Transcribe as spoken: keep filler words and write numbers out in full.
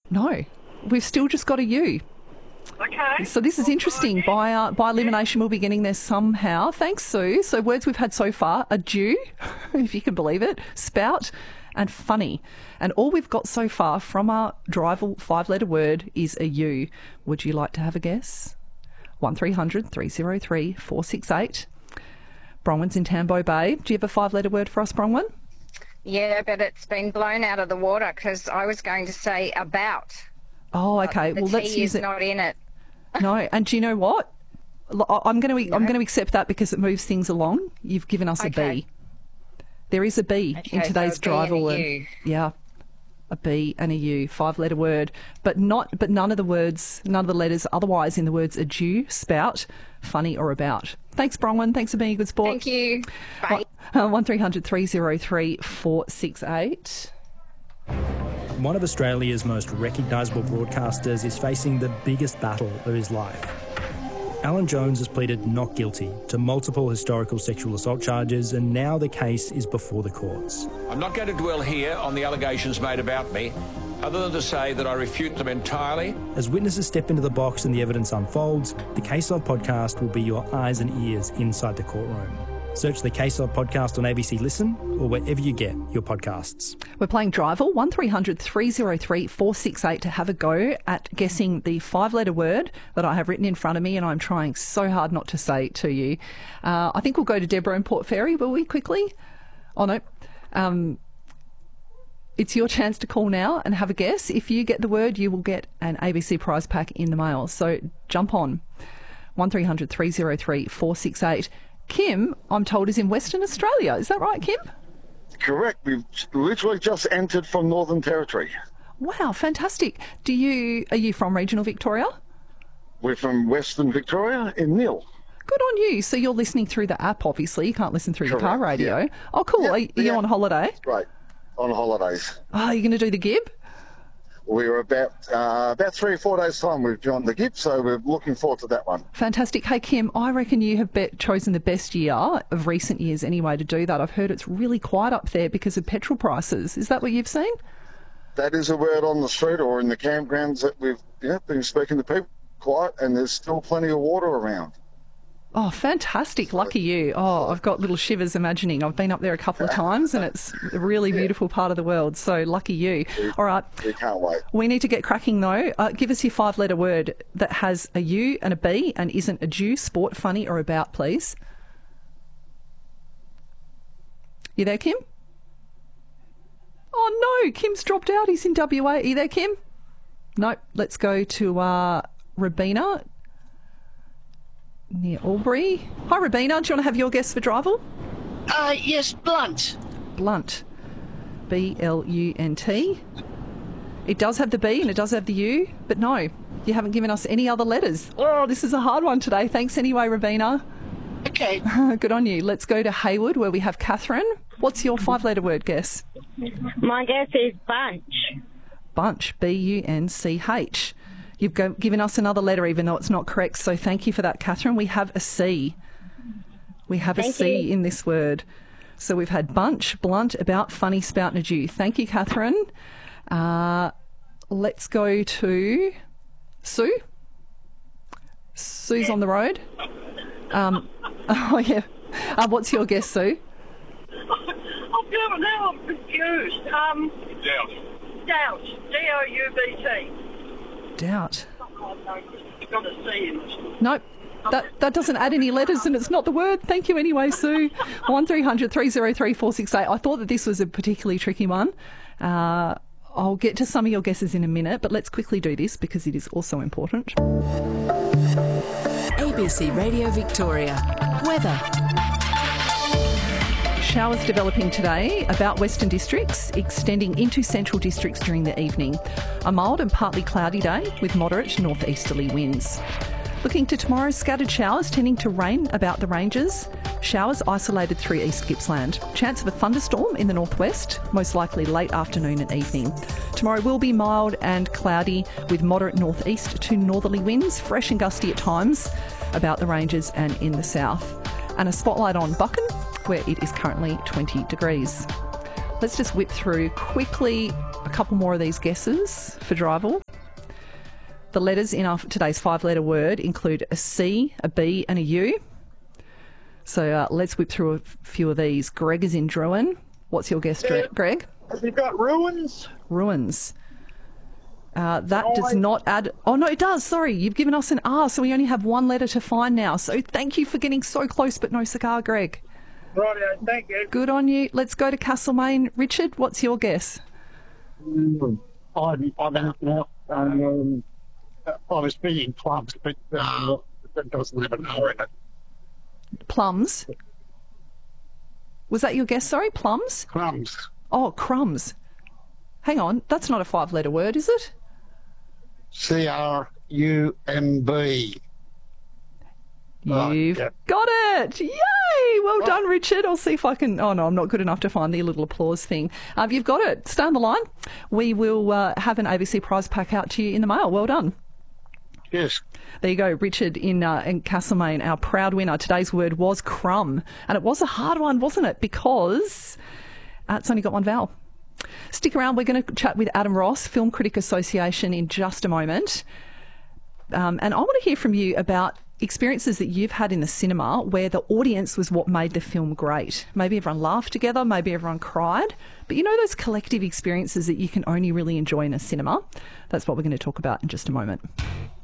No, we've still just got a U. Okay. So this is interesting. By uh, by elimination, we'll be getting there somehow. Thanks, Sue. So words we've had so far are dew, if you can believe it, spout, and funny. And all we've got so far from our drival five-letter word is a U. Would you like to have a guess? one three hundred three oh three four six eight. Bronwyn's in Tambo Bay. Do you have a five-letter word for us, Bronwyn? Yeah, but it's been blown out of the water because I was going to say about. Oh, okay. The Well, T let's use is it. not in it. No, and do you know what? L- I'm going to I'm going to accept that because it moves things along. You've given us a Okay. B. There is a B Okay, in so today's a B and a drival word. U. Yeah, a B and a U, five-letter word, but not but none of the words, none of the letters otherwise in the words are dew, spout, funny, or about. Thanks, Bronwyn. Thanks for being a good sport. Thank you. Bye. One three hundred three oh three four six eight. One of Australia's most recognisable broadcasters is facing the biggest battle of his life. Alan Jones has pleaded not guilty to multiple historical sexual assault charges, and now the case is before the courts. I'm not going to dwell here on the allegations made about me, other than to say that I refute them entirely. As witnesses step into the box and the evidence unfolds, the Case Of podcast will be your eyes and ears inside the courtroom. Search the Case Of podcast on A B C Listen or wherever you get your podcasts. We're playing Drival, one three hundred three oh three four six eight to have a go at guessing the five-letter word that I have written in front of me and I'm trying so hard not to say it to you. Uh, I think we'll go to Deborah in Port Fairy, will we, quickly? Oh, no. Um, it's your chance to call now and have a guess. If you get the word, you will get an A B C prize pack in the mail. So jump on. one three hundred three oh three four six eight. Kim, I'm told, is in Western Australia. Is that right, Kim? Correct. We've literally just entered from Northern Territory. Wow, fantastic. Do you are you from regional Victoria? We're from Western Victoria in Neil. Good on you. So you're listening through the app, obviously. You can't listen through Correct, the car radio. yeah. Oh, cool. Yep, are, are you yeah. on holiday? Right. On holidays. Oh, you're going to do the Gib? We were about uh, about three or four days' time we've joined the Gip, so we're looking forward to that one. Fantastic. Hey, Kim, I reckon you have bet, chosen the best year of recent years anyway to do that. I've heard it's really quiet up there because of petrol prices. Is that what you've seen? That is a word on the street or in the campgrounds that we've yeah, been speaking to people. Quiet, and there's still plenty of water around. Oh, fantastic. Lucky you. Oh, I've got little shivers imagining. I've been up there a couple of times and it's a really beautiful part of the world. So lucky you. All right. We can't wait. We need to get cracking though. Uh, give us your five-letter word that has a U and a B and isn't a dew, sport, funny or about, please. You there, Kim? Oh, no. Kim's dropped out. He's in W A. Are you there, Kim? No. Let's go to uh, Rabina near Albury. Hi, Rabina. Do you want to have your guess for Drival? Uh, yes, blunt. Blunt. B L U N T. It does have the B and it does have the U, but no, you haven't given us any other letters. Oh, this is a hard one today. Thanks anyway, Rabina. Okay. Good on you. Let's go to Hayward where we have Catherine. What's your five-letter word guess? My guess is bunch. Bunch. B U N C H. You've go- given us another letter even though it's not correct, so thank you for that, Catherine. We have a C. We have a Thank C you. in this word. So we've had bunch, blunt, about, funny, spout and a dew. Thank you, Catherine. Uh, let's go to Sue. Sue's on the road. Um, oh, yeah. Uh, what's your guess, Sue? Oh, no, now I'm confused. Um, Doubt. doubt. D O U B T. Doubt. Oh, no, you've got a C in it. Nope. That that doesn't add any letters and it's not the word. Thank you anyway, Sue. one three hundred three oh three four six eight. I thought that this was a particularly tricky one. Uh, I'll get to some of your guesses in a minute, but let's quickly do this because it is also important. A B C Radio Victoria. Weather. Showers developing today about Western districts, extending into central districts during the evening. A mild and partly cloudy day with moderate northeasterly winds. Looking to tomorrow, scattered showers tending to rain about the ranges. Showers isolated through East Gippsland. Chance of a thunderstorm in the northwest, most likely late afternoon and evening. Tomorrow will be mild and cloudy with moderate northeast to northerly winds, fresh and gusty at times about the ranges and in the south. And a spotlight on Buchan, where it is currently twenty degrees. Let's just whip through quickly a couple more of these guesses for Drival. The letters in our today's five-letter word include a C, a B and a U. So uh, let's whip through a few of these. Greg is in Druin. What's your guess, Yeah. Greg? Have you got ruins? Ruins. Uh, that No, does I- not add... Oh, no, it does. Sorry, you've given us an R, so we only have one letter to find now. So thank you for getting so close, but no cigar, Greg. Rightio, thank you. Good on you. Let's go to Castlemaine. Richard, what's your guess? Mm, I'm, I'm out now. Um, I was being plums, but uh, that doesn't have an R in it. Plums. Was that your guess? Sorry, plums? Crumbs. Oh, crumbs. Hang on, that's not a five-letter word, is it? C R U M B. Oh, You've yeah. got it! Yay! Well done, Richard. I'll see if I can... Oh, no, I'm not good enough to find the little applause thing. Um, you've got it. Stay on the line. We will uh, have an A B C prize pack out to you in the mail. Well done. Yes. There you go, Richard in, uh, in Castlemaine, our proud winner. Today's word was crumb. And it was a hard one, wasn't it? Because uh, it's only got one vowel. Stick around. We're going to chat with Adam Ross, Film Critic Association, in just a moment. Um, and I want to hear from you about experiences that you've had in the cinema where the audience was what made the film great. Maybe everyone laughed together, maybe everyone cried. But you know those collective experiences that you can only really enjoy in a cinema? That's what we're going to talk about in just a moment.